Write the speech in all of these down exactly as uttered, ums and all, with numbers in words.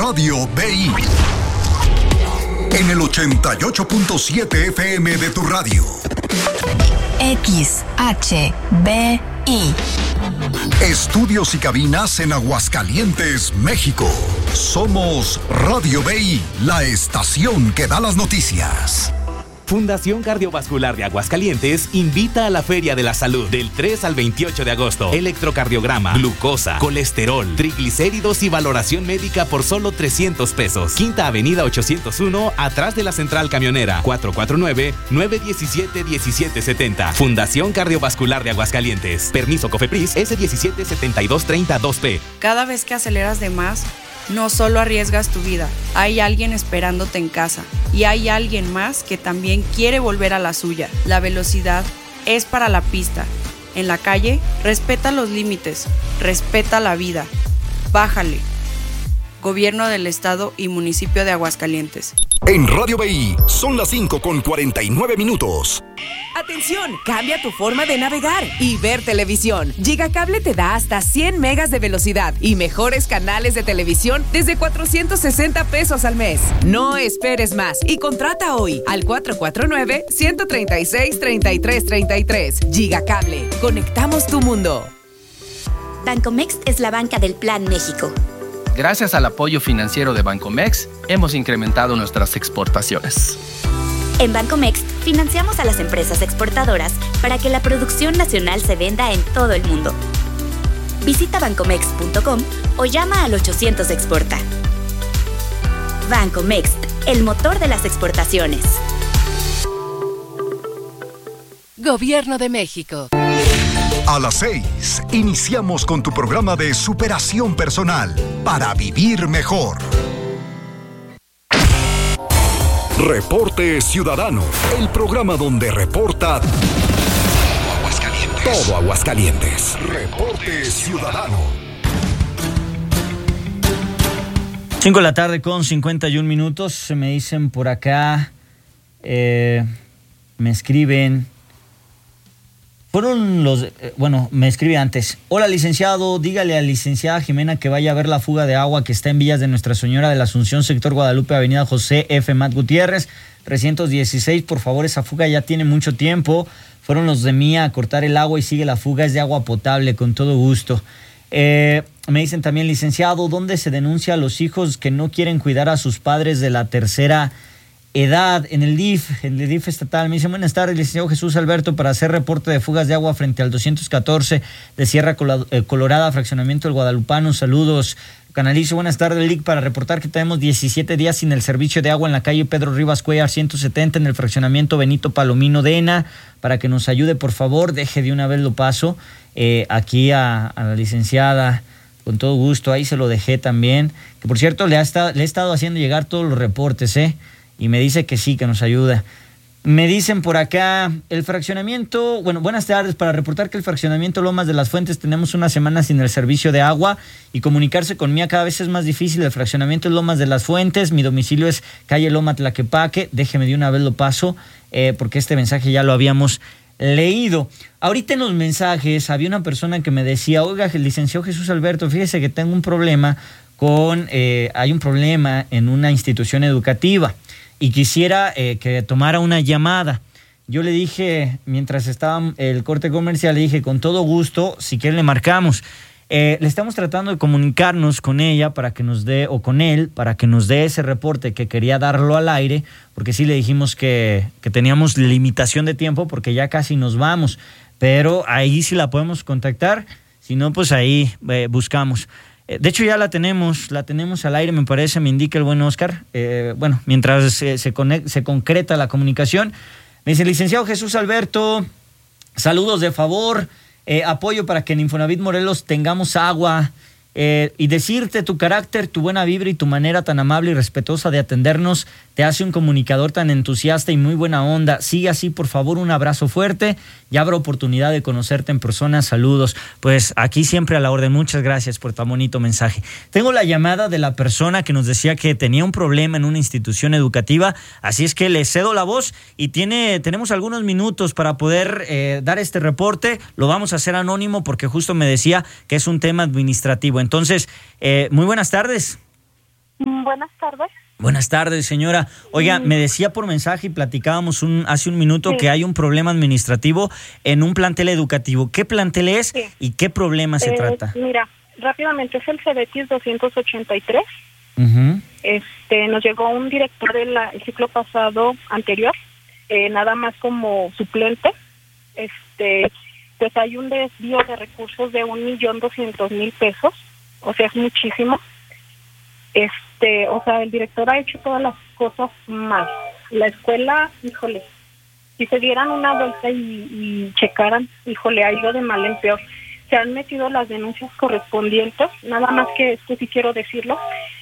Radio B I. En el ochenta y ocho punto siete F M de tu radio. X H B I. Estudios y cabinas en Aguascalientes, México. Somos Radio B I, la estación que da las noticias. Fundación Cardiovascular de Aguascalientes invita a la Feria de la Salud del tres al veintiocho de agosto. Electrocardiograma, glucosa, colesterol, triglicéridos y valoración médica por solo trescientos pesos. Quinta Avenida ochocientos uno, atrás de la Central Camionera. cuatro cuatro nueve, nueve uno siete, uno siete siete cero. Fundación Cardiovascular de Aguascalientes. Permiso COFEPRIS S diecisiete setenta y dos treinta dos P. Cada vez que aceleras de más, no solo arriesgas tu vida, hay alguien esperándote en casa y hay alguien más que también quiere volver a la suya. La velocidad es para la pista. En la calle, respeta los límites, respeta la vida. Bájale. Gobierno del Estado y Municipio de Aguascalientes. En Radio B I son las cinco con cuarenta y nueve minutos. ¡Atención! Cambia tu forma de navegar y ver televisión. Gigacable te da hasta cien megas de velocidad y mejores canales de televisión desde cuatrocientos sesenta pesos al mes. No esperes más y contrata hoy al cuatro cuatro nueve, uno tres seis, tres tres tres tres. Gigacable. Conectamos tu mundo. Bancomext es la banca del Plan México. Gracias al apoyo financiero de Bancomext, hemos incrementado nuestras exportaciones. En Bancomext, financiamos a las empresas exportadoras para que la producción nacional se venda en todo el mundo. Visita bancomext punto com o llama al ochocientos Exporta. Bancomext, el motor de las exportaciones. Gobierno de México. A las seis, iniciamos con tu programa de superación personal para vivir mejor. Reporte Ciudadano, el programa donde reporta todo Aguascalientes. Todo Aguascalientes. Reporte Ciudadano. cinco de la tarde con cincuenta y un minutos. Se me dicen por acá, eh, me escriben. Fueron los, eh, bueno, me escribe antes. Hola, licenciado, dígale a la licenciada Jimena que vaya a ver la fuga de agua que está en Villas de Nuestra Señora de la Asunción, sector Guadalupe, avenida José F. Mat Gutiérrez, trescientos dieciséis. Por favor, esa fuga ya tiene mucho tiempo. Fueron los de Mía a cortar el agua y sigue la fuga. Es de agua potable, con todo gusto. Eh, me dicen también, licenciado, ¿dónde se denuncia a los hijos que no quieren cuidar a sus padres de la tercera edad? En el D I F, en el D I F estatal. Me dice, buenas tardes, licenciado Jesús Alberto, para hacer reporte de fugas de agua frente al doscientos catorce de Sierra Colorada, fraccionamiento del Guadalupano. Saludos, canalizo. Buenas tardes, Lic, para reportar que tenemos diecisiete días sin el servicio de agua en la calle Pedro Rivas Cuellar ciento setenta en el fraccionamiento Benito Palomino de Ena, para que nos ayude, por favor. Deje de una vez, lo paso eh, aquí a, a la licenciada, con todo gusto. Ahí se lo dejé también, que por cierto le, ha estado, le he estado haciendo llegar todos los reportes, eh y me dice que sí, que nos ayuda. Me dicen por acá, el fraccionamiento, bueno, buenas tardes, para reportar que el fraccionamiento Lomas de las Fuentes tenemos una semana sin el servicio de agua y comunicarse con Mía cada vez es más difícil. El fraccionamiento es Lomas de las Fuentes, mi domicilio es calle Loma Tlaquepaque. Déjeme de una vez lo paso, eh, porque este mensaje ya lo habíamos leído. Ahorita en los mensajes había una persona que me decía, oiga, el licenciado Jesús Alberto, fíjese que tengo un problema con, eh, hay un problema en una institución educativa y quisiera eh, que tomara una llamada. Yo le dije, mientras estaba el corte comercial, le dije, con todo gusto, si quiere le marcamos. Eh, le estamos tratando de comunicarnos con ella para que nos dé, o con él, para que nos dé ese reporte, que quería darlo al aire, porque sí le dijimos que, que teníamos limitación de tiempo, porque ya casi nos vamos. Pero ahí sí la podemos contactar, si no, pues ahí eh, buscamos. De hecho, ya la tenemos, la tenemos al aire, me parece, me indica el buen Oscar. Eh, bueno, mientras se, se, conect, se concreta la comunicación, me dice, licenciado Jesús Alberto, saludos de favor, eh, apoyo para que en Infonavit Morelos tengamos agua, eh, y decirte tu carácter, tu buena vibra y tu manera tan amable y respetuosa de atendernos te hace un comunicador tan entusiasta y muy buena onda. Sigue así, por favor, un abrazo fuerte. Ya habrá oportunidad de conocerte en persona. Saludos. Pues aquí siempre a la orden. Muchas gracias por tan bonito mensaje. Tengo la llamada de la persona que nos decía que tenía un problema en una institución educativa, así es que le cedo la voz y tiene, tenemos algunos minutos para poder eh, dar este reporte. Lo vamos a hacer anónimo porque justo me decía que es un tema administrativo. Entonces, eh, muy buenas tardes. Buenas tardes. Buenas tardes, señora. Oiga, me decía por mensaje y platicábamos un, hace un minuto sí. que hay un problema administrativo en un plantel educativo. ¿Qué plantel es sí. y qué problema se eh, trata? Mira, rápidamente es el Cebetis doscientos ochenta y tres. Uh-huh. Este, nos llegó un director del ciclo pasado anterior, eh, nada más como suplente. Este, pues hay un desvío de recursos de un millón doscientos mil pesos, o sea, es muchísimo. Este, o sea, el director ha hecho todas las cosas mal. La escuela, híjole, si se dieran una vuelta y, y checaran, híjole, ha ido de mal en peor. Se han metido las denuncias correspondientes, nada más que esto sí quiero decirlo,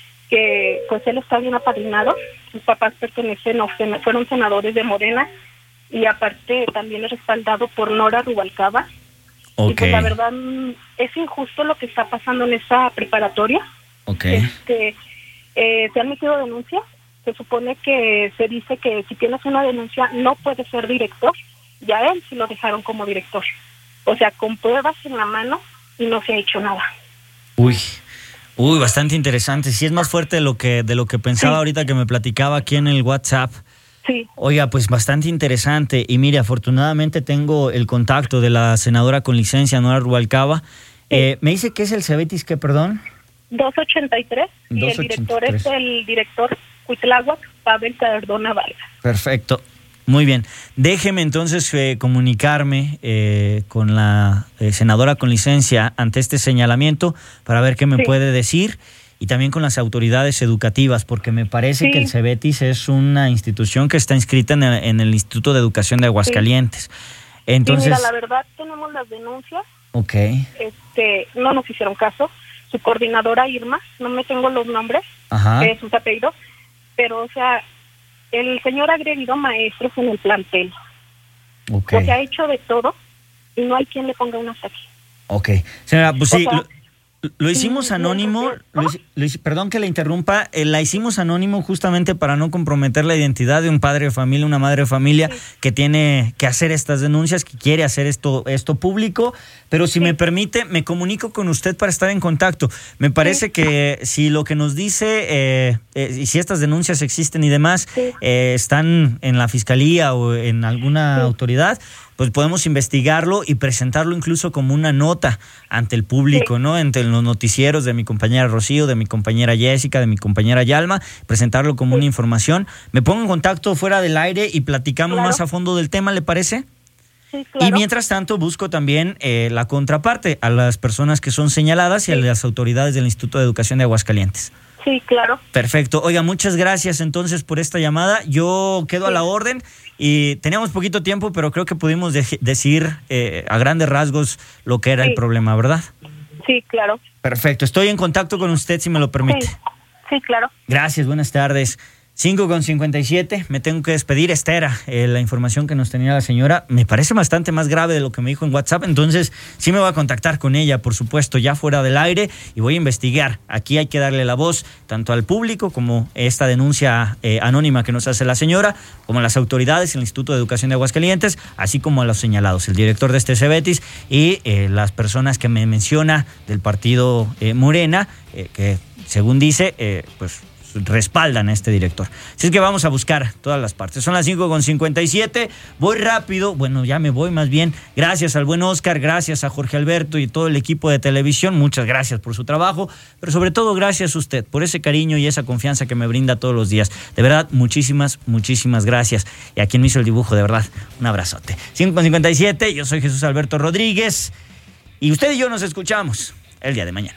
que pues él está bien apadrinado, sus papás pertenecen, o fueron senadores de Morena, y aparte también es respaldado por Nora Rubalcaba. Okay. Y pues la verdad es injusto lo que está pasando en esa preparatoria. Okay. Este, eh, se han metido denuncias. Se supone que se dice que si tienes una denuncia no puedes ser director. Ya él sí lo dejaron como director. O sea, con pruebas en la mano y no se ha hecho nada. Uy, uy, bastante interesante. Sí es más fuerte de lo que de lo que pensaba sí. ahorita que me platicaba aquí en el WhatsApp. Sí. Oiga, pues bastante interesante. Y mire, afortunadamente tengo el contacto de la senadora con licencia, Nora Rubalcaba. Sí. Eh, me dice que es el Cebetis, ¿qué, perdón? doscientos ochenta y tres. Y el director es el director Cuitláhuac, Pavel Cardona Vargas. Perfecto. Muy bien. Déjeme entonces eh, comunicarme eh, con la eh, senadora con licencia ante este señalamiento para ver qué me sí. puede decir. Y también con las autoridades educativas, porque me parece sí. que el Cebetis es una institución que está inscrita en el, en el Instituto de Educación de Aguascalientes. Sí. Entonces, sí, mira, la verdad tenemos las denuncias. Ok. Este, no nos hicieron caso. Su coordinadora Irma, no me tengo los nombres, eh, sus apellidos, pero o sea, el señor ha agredido maestros en el plantel. Okay. O sea, ha hecho de todo y no hay quien le ponga una saque. Ok. Señora, pues sí, o sea, lo, lo hicimos anónimo, lo, lo, perdón que le interrumpa, eh, la hicimos anónimo justamente para no comprometer la identidad de un padre de familia, una madre de familia sí. que tiene que hacer estas denuncias, que quiere hacer esto, esto público, pero si sí. me permite, me comunico con usted para estar en contacto. Me parece sí. que si lo que nos dice, eh, eh, y si estas denuncias existen y demás, sí. eh, están en la fiscalía o en alguna sí. autoridad, pues podemos investigarlo y presentarlo incluso como una nota ante el público, sí. ¿no? Entre los noticieros de mi compañera Rocío, de mi compañera Jessica, de mi compañera Yalma, presentarlo como sí. una información. Me pongo en contacto fuera del aire y platicamos claro. más a fondo del tema, ¿le parece? Sí, claro. Y mientras tanto busco también eh, la contraparte a las personas que son señaladas y sí. a las autoridades del Instituto de Educación de Aguascalientes. Sí, claro. Perfecto. Oiga, muchas gracias entonces por esta llamada. Yo quedo sí. a la orden y teníamos poquito tiempo, pero creo que pudimos de- decir eh, a grandes rasgos lo que era sí. el problema, ¿verdad? Sí, claro. Perfecto. Estoy en contacto con usted, si me lo permite. Sí, sí claro. Gracias, buenas tardes. cinco con cincuenta y siete, me tengo que despedir. Esta era eh, la información que nos tenía la señora. Me parece bastante más grave de lo que me dijo en WhatsApp, entonces sí me voy a contactar con ella, por supuesto, ya fuera del aire, y voy a investigar. Aquí hay que darle la voz tanto al público como esta denuncia eh, anónima que nos hace la señora, como a las autoridades, el Instituto de Educación de Aguascalientes, así como a los señalados, el director de este Cebetis y eh, las personas que me menciona del partido eh, Morena, eh, que según dice, eh, pues respaldan a este director. Así es que vamos a buscar todas las partes. Son las cinco con cincuenta y siete. Voy rápido. Bueno, ya me voy más bien. Gracias al buen Oscar, gracias a Jorge Alberto y todo el equipo de televisión. Muchas gracias por su trabajo, pero sobre todo gracias a usted por ese cariño y esa confianza que me brinda todos los días. De verdad, muchísimas, muchísimas gracias. Y a quien me hizo el dibujo, de verdad, un abrazote. cinco con cincuenta y siete. Yo soy Jesús Alberto Rodríguez y usted y yo nos escuchamos el día de mañana.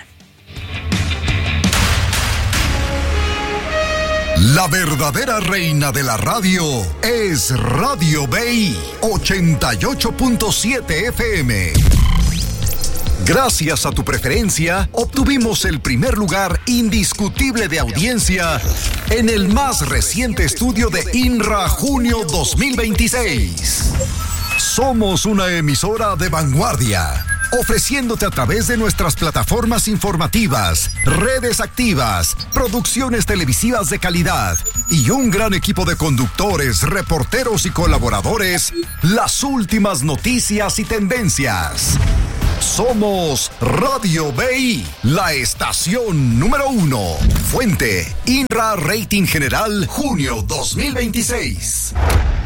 La verdadera reina de la radio es Radio Bay ochenta y ocho punto siete F M. Gracias a tu preferencia, obtuvimos el primer lugar indiscutible de audiencia en el más reciente estudio de INRA Junio dos mil veintiséis. Somos una emisora de vanguardia, ofreciéndote a través de nuestras plataformas informativas, redes activas, producciones televisivas de calidad y un gran equipo de conductores, reporteros y colaboradores, las últimas noticias y tendencias. Somos Radio B I, la estación número uno. Fuente, INRA Rating General, junio dos mil veintiséis.